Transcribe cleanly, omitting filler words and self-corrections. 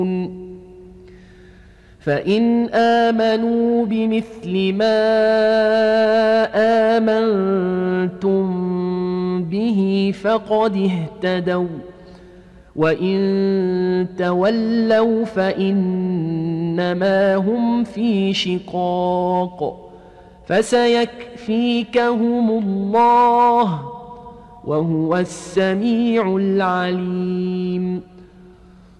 فإن آمنوا بمثل ما آمنتم به فقد اهتدوا وإن تولوا فإنما هم في شقاق فسيكفيكهم الله وهو السميع العليم